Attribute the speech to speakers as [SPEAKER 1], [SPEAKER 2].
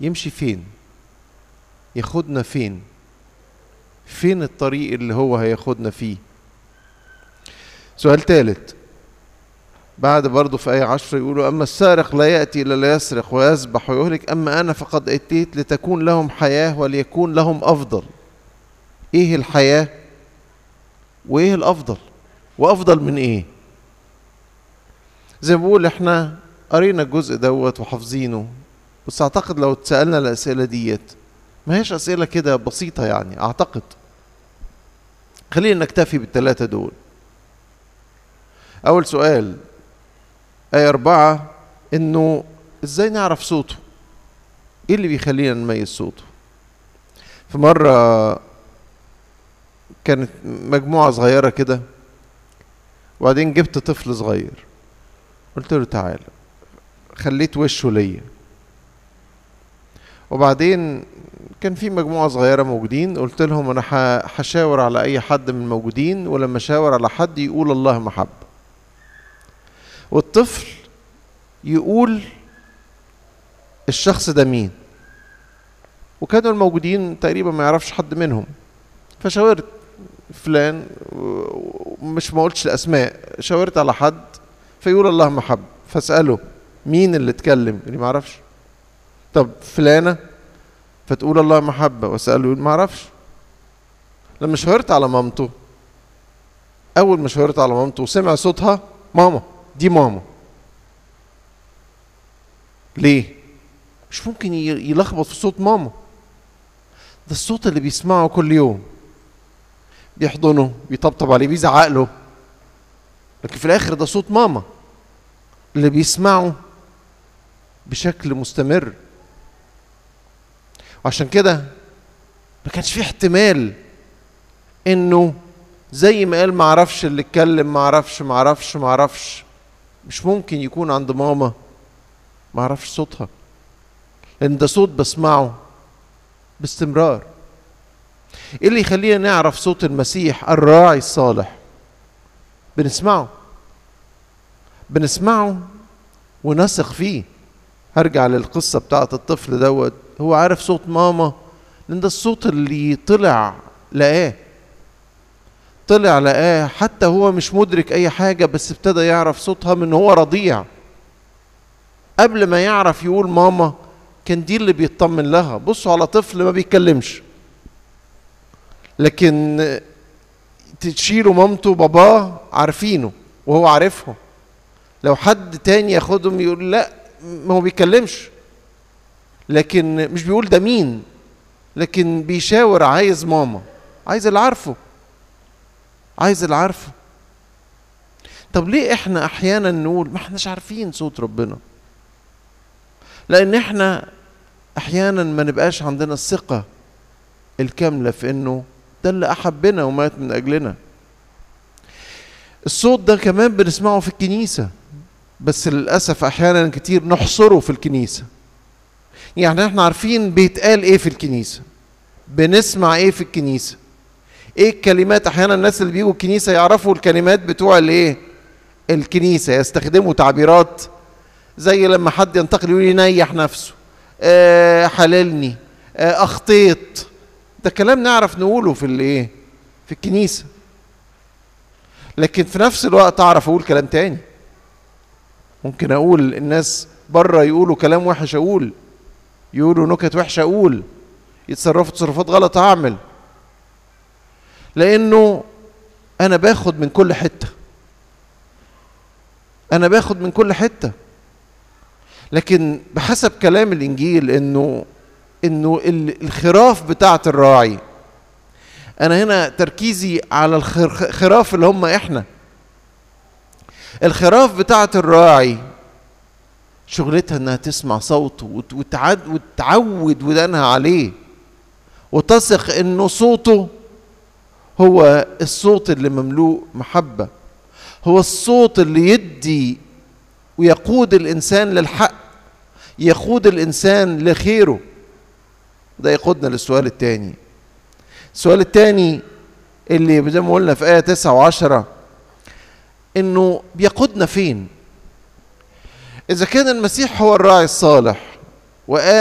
[SPEAKER 1] يمشي فين؟ ياخدنا فين؟ فين الطريق اللي هو هياخدنا فيه؟ سؤال ثالث بعد برضه في آية 10 يقولوا أما السارق لا يأتي إلا ليسرق ويذبح ويهلك، أما أنا فقد أتيت لتكون لهم حياة وليكون لهم أفضل. إيه الحياة؟ وإيه الأفضل؟ وأفضل من إيه؟ زي ما بقول إحنا قرينا الجزء دوت وحافظينه، بس أعتقد لو اتسألنا الأسئلة ديت ما هيش أسئلة كده بسيطة يعني. أعتقد خلينا نكتفي بالثلاثة دول. أول سؤال آية 4 إنه إزاي نعرف صوته؟ إيه اللي بيخلينا نميز صوته؟ في مرة كانت مجموعة صغيرة كده، وبعدين جبت طفل صغير قلت له تعالى، خليت وشه ليا، وبعدين كان في مجموعة صغيرة موجودين، قلت لهم أنا هشاور على أي حد من الموجودين، ولما شاور على حد يقول الله محبة، والطفل يقول الشخص ده مين. وكانوا الموجودين تقريبا ما يعرفش حد منهم، فشاورت فلان، مش ما قلتش الأسماء، شاورت على حد فيقول الله محبة، فاسأله مين اللي اتكلم؟ اللي ما يعرفش. طب فلانة، فتقول الله محبة، واسأله يقول ما اعرفش. لما شاورت على مامته، أول ما شاورت على مامته وسمع صوتها ماما، دي ماما. ليه؟ مش ممكن يلخبط في صوت ماما، ده الصوت اللي بيسمعه كل يوم، بيحضنه، بيطبطب عليه، بيزعق له، لكن في الآخر ده صوت ماما اللي بيسمعه بشكل مستمر. وعشان كده ما كانش فيه احتمال انه زي ما قال ما اعرفش اللي اتكلم، ما اعرفش، مش ممكن يكون عند ماما ما اعرفش صوتها، لان ده صوت بسمعه باستمرار. ايه اللي يخلينا نعرف صوت المسيح الراعي الصالح؟ بنسمعه ونثق فيه. هرجع للقصة بتاعت الطفل دوت، هو عارف صوت ماما لان ده الصوت اللي طلع لقاه، حتى هو مش مدرك اي حاجة، بس ابتدى يعرف صوتها من هو رضيع. قبل ما يعرف يقول ماما كان دي اللي بيطمن لها. بصوا على طفل ما بيتكلمش، لكن تشيله مامته باباه عارفينه وهو عارفهم. لو حد تاني ياخدهم يقول لا ما هو بيتكلمش، لكن مش بيقول ده مين، لكن بيشاور، عايز ماما، عايز اللي عارفه. طب ليه احنا احيانا نقول ما احناش عارفين صوت ربنا؟ لان احنا احيانا ما نبقاش عندنا الثقة الكاملة في انه ده اللي احبنا ومات من اجلنا. الصوت ده كمان بنسمعه في الكنيسة، بس للأسف احيانا كتير نحصره في الكنيسة. يعني احنا عارفين بيتقال ايه في الكنيسة، بنسمع ايه في الكنيسة، ايه الكلمات. احيانا الناس اللي بيجوا الكنيسة يعرفوا الكلمات بتوع الايه الكنيسة، يستخدموا تعبيرات زي لما حد ينتقل يقول ينيح نفسه، حللني، اخطيت. ده كلام نعرف نقوله في الايه في الكنيسة، لكن في نفس الوقت اعرف اقول كلام تاني. ممكن اقول الناس بره يقولوا كلام وحش، يقولوا نكت وحشة، اقول يتصرفوا تصرفات غلط، اعمل، لانه انا باخد من كل حتة. لكن بحسب كلام الانجيل انه الخراف بتاعة الراعي، انا هنا تركيزي على الخراف اللي هم احنا. الخراف بتاعة الراعي شغلتها انها تسمع صوته وتعود ودانها عليه، وتثق انه صوته هو الصوت اللي مملوء محبة، هو الصوت اللي يدي ويقود الإنسان للحق، يقود الإنسان لخيره. ده يقودنا للسؤال الثاني. السؤال الثاني اللي زي ما قلنا في آية 9 و10 إنه بيقودنا فين؟ إذا كان المسيح هو الراعي الصالح وقال